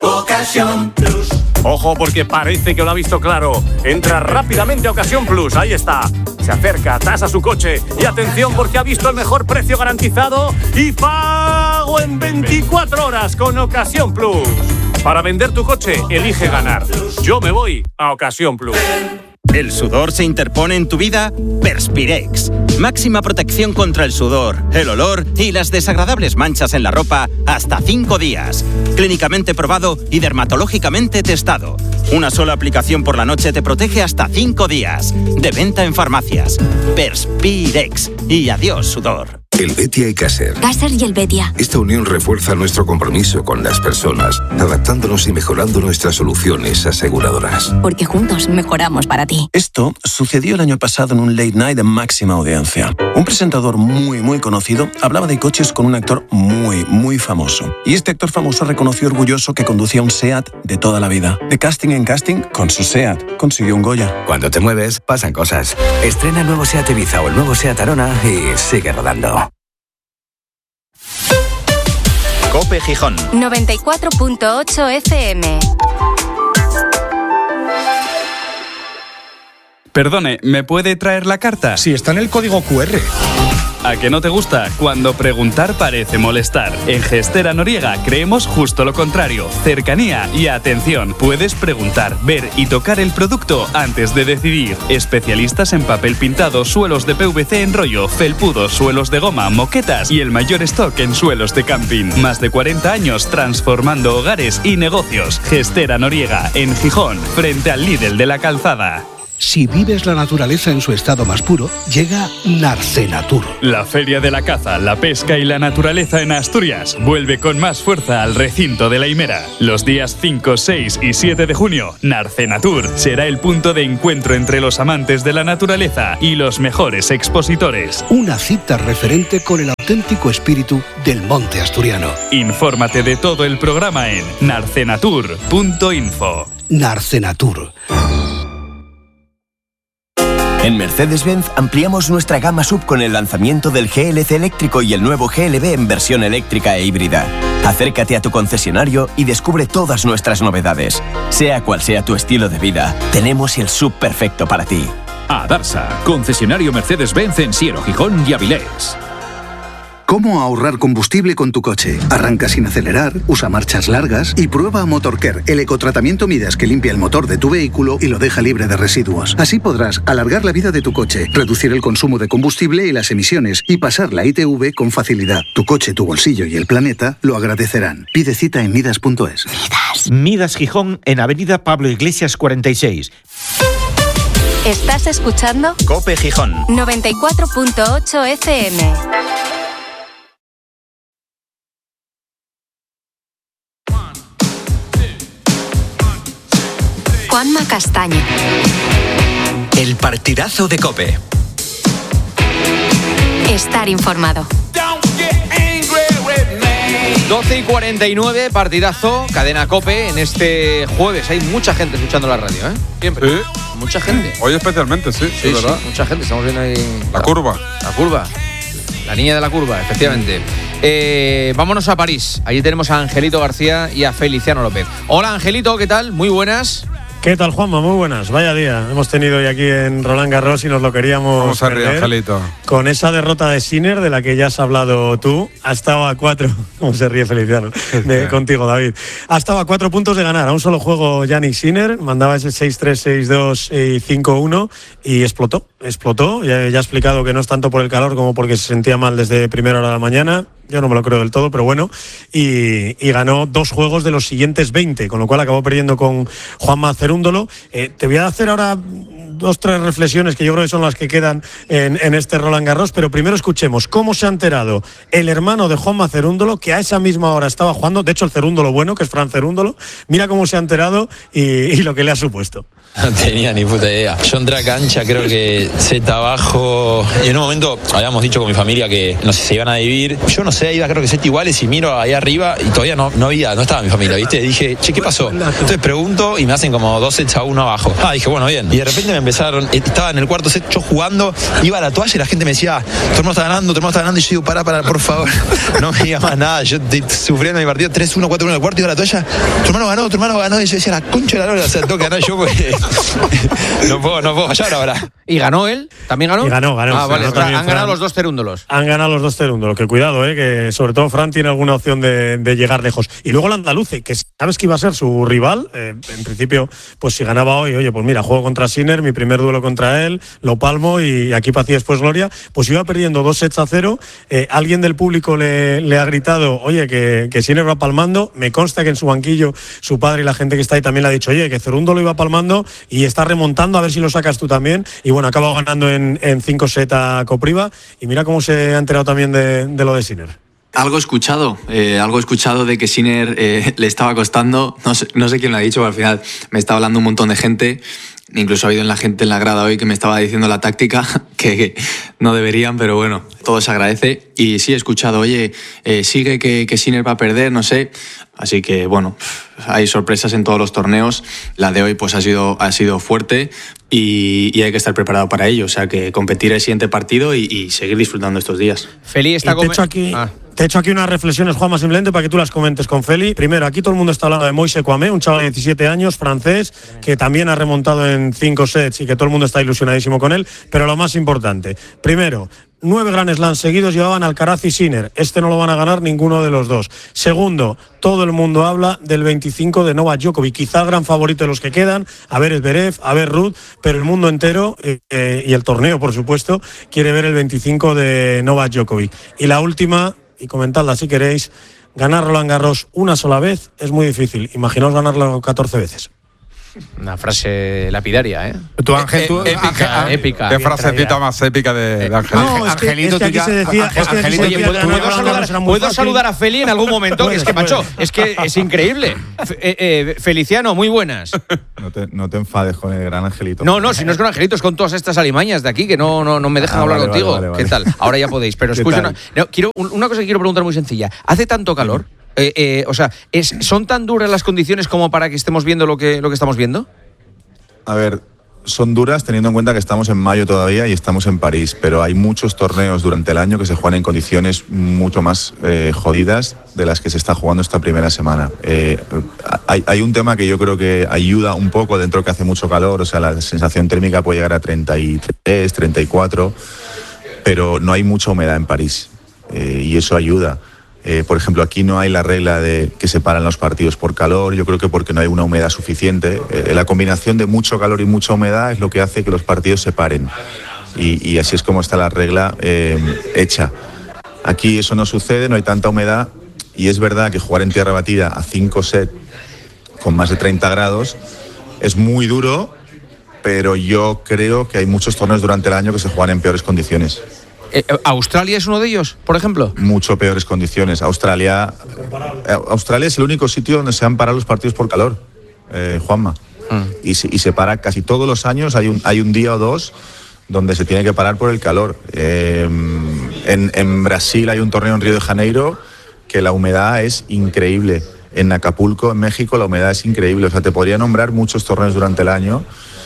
Ocasión Plus. Ojo, porque parece que lo ha visto claro. Entra rápidamente a Ocasión Plus. Ahí está. Se acerca, tasa su coche. Y atención, porque ha visto el mejor precio garantizado y pago en veinticuatro horas con Ocasión Plus. Para vender tu coche, elige ganar. Yo me voy a Ocasión Plus. ¿El sudor se interpone en tu vida? Perspirex. Máxima protección contra el sudor, el olor y las desagradables manchas en la ropa hasta cinco días. Clínicamente probado y dermatológicamente testado. Una sola aplicación por la noche te protege hasta cinco días. De venta en farmacias. Perspirex. Y adiós, sudor. El Betia y Caser. Caser y el Betia. Esta unión refuerza nuestro compromiso con las personas, adaptándonos y mejorando nuestras soluciones aseguradoras. Porque juntos mejoramos para ti. Esto sucedió el año pasado en un late night de máxima audiencia. Un presentador muy, muy conocido hablaba de coches con un actor muy, muy famoso. Y este actor famoso reconoció orgulloso que conducía un SEAT de toda la vida. De casting en casting, con su SEAT consiguió un Goya. Cuando te mueves, pasan cosas. Estrena el nuevo SEAT Ibiza o el nuevo SEAT Arona y sigue rodando. COPE Gijón. noventa y cuatro punto ocho F M. Perdone, ¿me puede traer la carta? Sí, está en el código cu erre. ¿A qué no te gusta? Cuando preguntar parece molestar. En Gestera Noriega creemos justo lo contrario. Cercanía y atención. Puedes preguntar, ver y tocar el producto antes de decidir. Especialistas en papel pintado, suelos de P V C en rollo, felpudos, suelos de goma, moquetas y el mayor stock en suelos de camping. Más de cuarenta años transformando hogares y negocios. Gestera Noriega, en Gijón, frente al Lidl de la Calzada. Si vives la naturaleza en su estado más puro, llega Narcenatur. La Feria de la Caza, la Pesca y la Naturaleza en Asturias vuelve con más fuerza al recinto de la Himera. Los días cinco, seis y siete de junio, Narcenatur será el punto de encuentro entre los amantes de la naturaleza y los mejores expositores. Una cita referente con el auténtico espíritu del monte asturiano. Infórmate de todo el programa en narcenatur punto info. Narcenatur. En Mercedes-Benz ampliamos nuestra gama sub con el lanzamiento del G L C eléctrico y el nuevo G L B en versión eléctrica e híbrida. Acércate a tu concesionario y descubre todas nuestras novedades. Sea cual sea tu estilo de vida, tenemos el sub perfecto para ti. Adarsa, concesionario Mercedes-Benz en Siero, Gijón y Avilés. ¿Cómo ahorrar combustible con tu coche? Arranca sin acelerar, usa marchas largas y prueba Motorcare, el ecotratamiento Midas que limpia el motor de tu vehículo y lo deja libre de residuos. Así podrás alargar la vida de tu coche, reducir el consumo de combustible y las emisiones y pasar la I T V con facilidad. Tu coche, tu bolsillo y el planeta lo agradecerán. Pide cita en midas punto es. Midas. Midas Gijón en Avenida Pablo Iglesias cuarenta y seis. ¿Estás escuchando? COPE Gijón. noventa y cuatro punto ocho F M. Juanma Castaño. El partidazo de COPE. Estar informado. doce y cuarenta y nueve, partidazo, cadena COPE en este jueves. Hay mucha gente escuchando la radio, ¿eh? Siempre. Sí. Mucha gente. Hoy especialmente, sí, Sí, es verdad. sí, mucha gente. Estamos viendo ahí... La curva. La curva. La niña de la curva, efectivamente. Eh, vámonos a París. Allí tenemos a Angelito García y a Feliciano López. Hola, Angelito, ¿qué tal? Muy buenas. ¿Qué tal, Juanma? Muy buenas. Vaya día hemos tenido hoy aquí en Roland Garros y nos lo queríamos Vamos a perder. reír, Angelito. Con esa derrota de Sinner, de la que ya has hablado tú, ha estado a cuatro. ¿Cómo se ríe Feliciano? De, contigo, David. Ha estado a cuatro puntos de ganar. A un solo juego, Yannick Sinner. Mandaba ese seis tres, seis dos y cinco uno y explotó. Explotó. Ya, ya he explicado que no es tanto por el calor como porque se sentía mal desde primera hora de la mañana. Yo no me lo creo del todo, pero bueno. Y, y ganó dos juegos de los siguientes veinte, con lo cual acabó perdiendo con Juanma Cerúndolo. Eh, te voy a hacer ahora dos, tres reflexiones que yo creo que son las que quedan en, en este Roland Garros, pero primero escuchemos cómo se ha enterado el hermano de Juanma Cerúndolo, que a esa misma hora estaba jugando, de hecho el Cerúndolo bueno, que es Fran Cerúndolo. Mira cómo se ha enterado y, y lo que le ha supuesto. No tenía ni puta idea. Yo entré a cancha, creo que Z abajo. Y en un momento habíamos dicho con mi familia que no sé, se iban a dividir. Yo no sé, iba creo que Z iguales y miro ahí arriba y todavía no, no había, no estaba mi familia, ¿viste? Y dije, che, ¿qué pasó? Entonces pregunto y me hacen como dos sets a uno abajo. Ah, dije, bueno, bien. Y de repente me empezaron, estaba en el cuarto set yo jugando, iba a la toalla y la gente me decía, tu hermano está ganando, tu hermano está ganando. Y yo digo, pará, pará, por favor. No me diga más nada. Yo estoy sufriendo mi partido tres uno, cuatro uno en el cuarto, iba a la toalla, tu hermano ganó, tu hermano ganó. Y yo decía, la concha de la lora, o sea, tengo que ganar yo porque no puedo, no puedo fallar ahora. ¿Y ganó él? ¿También ganó? Y ganó, ganó. Ah, vale, ganó o sea, también, han ganado Fran. los dos terúndolos. Han ganado los dos terúndolos, que cuidado, eh, que sobre todo Fran tiene alguna opción de, de llegar lejos. Y luego el Andaluce, que sabes que iba a ser su rival, eh, en principio, pues si ganaba hoy, oye, pues mira, juego contra Sinner, mi primer duelo contra él, lo palmo y aquí paz y después gloria, pues iba perdiendo dos sets a cero, eh, alguien del público le, le ha gritado, oye, que, que Sinner va palmando, me consta que en su banquillo su padre y la gente que está ahí también le ha dicho, oye, que Cerúndolo iba palmando y está remontando, a ver si lo sacas tú también, y bueno, ha acabado ganando en, en cinco sets a Kopriva, y mira cómo se ha enterado también de, de lo de Sinner. Algo escuchado, eh, algo escuchado de que Sinner eh, le estaba costando, no sé, no sé quién lo ha dicho, pero al final me está hablando un montón de gente, incluso ha habido en la gente en la grada hoy que me estaba diciendo la táctica, que, que no deberían, pero bueno, todo se agradece. Y sí he escuchado, oye, eh, sigue que, que Sinner va a perder, no sé. Así que bueno, hay sorpresas en todos los torneos, la de hoy pues ha sido, ha sido fuerte y, y hay que estar preparado para ello, o sea que competir el siguiente partido y, y seguir disfrutando estos días. Feli está Y te, echo aquí, ah. te he hecho aquí unas reflexiones, Juanma, simplemente para que tú las comentes con Feli. Primero, aquí todo el mundo está hablando de Moise Kouamé, un chaval de diecisiete años, francés, que también ha remontado en cinco sets y que todo el mundo está ilusionadísimo con él. Pero lo más importante, primero, nueve Grand Slams seguidos llevaban Alcaraz y Sinner. Este no lo van a ganar ninguno de los dos. Segundo, todo el mundo habla del veinticinco de Novak Djokovic, quizá el gran favorito de los que quedan. A ver Zverev, a ver Ruud, pero el mundo entero eh, eh, y el torneo, por supuesto, quiere ver el veinticinco de Novak Djokovic. Y la última, y comentadla si queréis, ganar Roland Garros una sola vez es muy difícil. Imaginaos ganarlo catorce veces. Una frase lapidaria, ¿eh? Tú, Ángel, tú, épica, Ángel, épica. ¿Qué frasecita más épica de, de Ángel? No, es que, Angelito, es que aquí tú ya- se decía, es que aquí se Oye, decía ¿puedo, que puedo Roland saludar, Garros era muy ¿puedo fácil. saludar a Feli en algún momento? Puedes, es que, puedes. macho, es que es increíble. Fe- eh, eh, Feliciano, muy buenas. No te, no te enfades con el gran Angelito. No, no, si no es con Angelito, es con todas estas alimañas de aquí que no, no, no me dejan Ah, hablar vale, contigo. vale, vale, ¿Qué vale. tal? Ahora ya podéis, pero ¿Qué escucha tal? una, no, quiero, un- una cosa que quiero preguntar muy sencilla. ¿Hace tanto calor? Eh, eh, o sea, es, ¿son tan duras las condiciones como para que estemos viendo lo que, lo que estamos viendo? A ver, son duras teniendo en cuenta que estamos en mayo todavía y estamos en París, pero hay muchos torneos durante el año que se juegan en condiciones mucho más eh, jodidas de las que se está jugando esta primera semana. Eh, hay, hay un tema que yo creo que ayuda un poco dentro que hace mucho calor, o sea, la sensación térmica puede llegar a treinta y tres, treinta y cuatro, pero no hay mucha humedad en París eh, y eso ayuda. Eh, por ejemplo, aquí no hay la regla de que se paran los partidos por calor, yo creo que porque no hay una humedad suficiente. Eh, la combinación de mucho calor y mucha humedad es lo que hace que los partidos se paren. Y, y así es como está la regla eh, hecha. Aquí eso no sucede, no hay tanta humedad y es verdad que jugar en tierra batida a cinco sets con más de treinta grados es muy duro, pero yo creo que hay muchos torneos durante el año que se juegan en peores condiciones. Eh, ¿Australia es uno de ellos, por ejemplo? Mucho peores condiciones. Australia, eh, Australia es el único sitio donde se han parado los partidos por calor, eh, Juanma. Mm. Y, se, y se para casi todos los años, hay un, hay un día o dos donde se tiene que parar por el calor. Eh, en, en Brasil hay un torneo en Río de Janeiro que la humedad es increíble. En Acapulco, en México, la humedad es increíble. O sea, te podría nombrar muchos torneos durante el año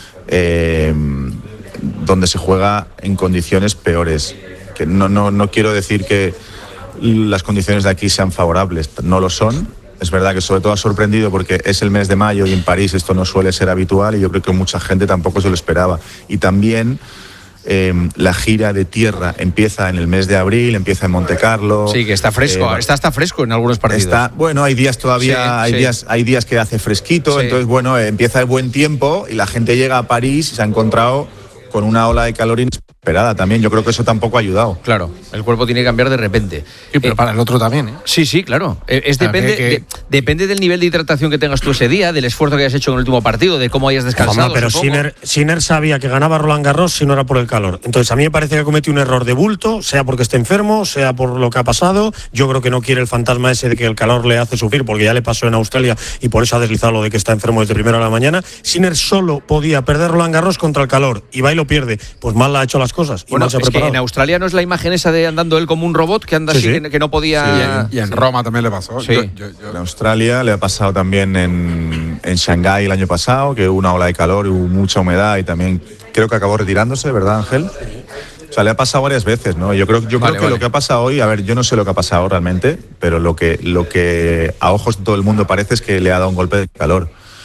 eh, donde se juega en condiciones peores. Que no, no, no quiero decir que las condiciones de aquí sean favorables, no lo son. Es verdad que sobre todo ha sorprendido porque es el mes de mayo y en París esto no suele ser habitual y yo creo que mucha gente tampoco se lo esperaba. Y también eh, la gira de tierra empieza en el mes de abril, empieza en Monte Carlo. Sí, que está fresco, Eh, está, está fresco en algunos partidos. Está, bueno, hay días todavía, Sí, hay, sí. Días, hay días que hace fresquito, Sí. entonces bueno, eh, empieza el buen tiempo y la gente llega a París y se ha encontrado con una ola de calor inesperada. esperada también. Yo creo que eso tampoco ha ayudado. Claro, el cuerpo tiene que cambiar de repente. Sí, pero eh, para el otro también, ¿eh? Sí, sí, claro. Eh, es Claro, depende, que- de- depende del nivel de hidratación que tengas tú ese día, del esfuerzo que hayas hecho en el último partido, de cómo hayas descansado. Juanma, pero supongo. Sinner, Sinner sabía que ganaba Roland Garros si no era por el calor. Entonces a mí me parece que cometió un error de bulto, sea porque esté enfermo, sea por lo que ha pasado. Yo creo que no quiere el fantasma ese de que el calor le hace sufrir, porque ya le pasó en Australia y por eso ha deslizado lo de que está enfermo desde primera de la mañana. Sinner solo podía perder Roland Garros contra el calor y va y lo pierde. Pues mal ha hecho las cosas y Bueno, mal se ha es que preparado. en Australia no es la imagen esa de andando él como un robot que anda Sí, así, sí. Que, que no podía. Y en, y en Roma también le pasó. Sí. Yo- yo- yo- En Australia le ha pasado también en, en Shanghái el año pasado, que hubo una ola de calor y hubo mucha humedad y también creo que acabó retirándose, ¿verdad, Ángel? O sea, le ha pasado varias veces, ¿no? Yo creo, yo Vale, creo que vale. lo que ha pasado hoy, a ver, yo no sé lo que ha pasado realmente, pero lo que, lo que a ojos de todo el mundo parece es que le ha dado un golpe de calor.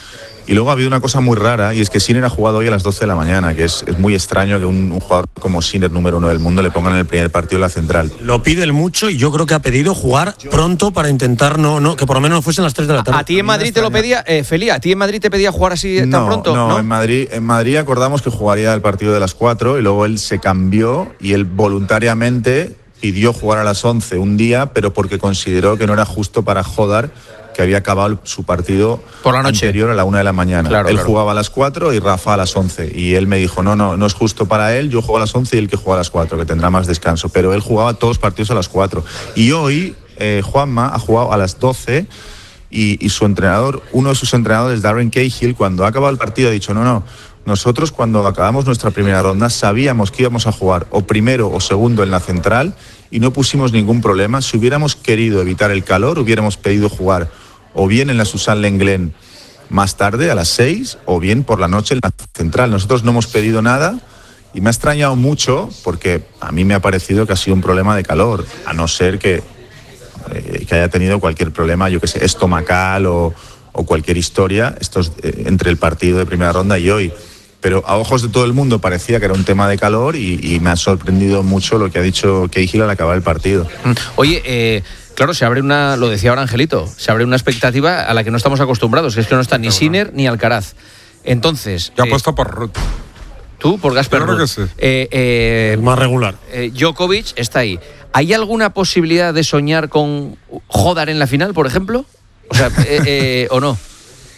Y luego ha habido una cosa muy rara, y es que Sinner ha jugado hoy a las doce de la mañana, que es, es muy extraño que un, un jugador como Sinner, número uno del mundo, le pongan en el primer partido en la central. Lo pide el mucho y yo creo que ha pedido jugar pronto para intentar no, no que por lo menos no fuesen las tres de la tarde. A ti en Madrid te lo pedía, eh, Felia, a ti en Madrid te pedía jugar así tan No, pronto. no, No, En, Madrid, en Madrid acordamos que jugaría el partido de las cuatro y luego él se cambió y él voluntariamente pidió jugar a las once un día, pero porque consideró que no era justo para Jodar, que había acabado su partido Por la noche. anterior a la una de la mañana. Claro, él claro. jugaba a las cuatro y Rafa a las once. Y él me dijo, no, no, no es justo para él, yo juego a las once y él que juega a las cuatro, que tendrá más descanso. Pero él jugaba todos los partidos a las cuatro. Y hoy eh, Juanma ha jugado a las doce y, y su entrenador, uno de sus entrenadores, Darren Cahill, cuando ha acabado el partido ha dicho, no, no, nosotros cuando acabamos nuestra primera ronda sabíamos que íbamos a jugar o primero o segundo en la central y no pusimos ningún problema. Si hubiéramos querido evitar el calor, hubiéramos pedido jugar o bien en la Susan Lenglen más tarde, a las seis, o bien por la noche en la central. Nosotros no hemos pedido nada y me ha extrañado mucho porque a mí me ha parecido que ha sido un problema de calor, a no ser que, eh, que haya tenido cualquier problema, yo que sé, estomacal o, o cualquier historia estos, eh, entre el partido de primera ronda y hoy. Pero a ojos de todo el mundo parecía que era un tema de calor y, y me ha sorprendido mucho lo que ha dicho Cahill al acabar el partido. Oye, eh, claro, se abre una, lo decía ahora Angelito, se abre una expectativa a la que no estamos acostumbrados, que es que no está ni Sinner ni Alcaraz. Entonces. Yo eh, apuesto por Ruth. ¿Tú? Por Gasper Yo creo Ruud. que sí. Eh, eh, El más regular. eh, Djokovic está ahí. ¿Hay alguna posibilidad de soñar con Jodar en la final, por ejemplo? O sea, eh, eh, ¿o no?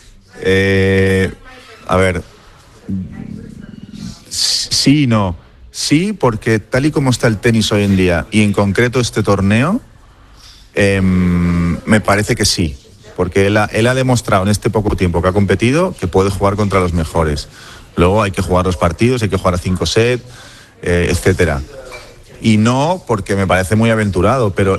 Eh, a ver, sí y no. Sí, porque tal y como está el tenis hoy en día, y en concreto este torneo, eh, me parece que sí. Porque él ha, él ha demostrado en este poco tiempo que ha competido que puede jugar contra los mejores. Luego hay que jugar los partidos, hay que jugar a cinco sets, eh, etcétera. Y no porque me parece muy aventurado, pero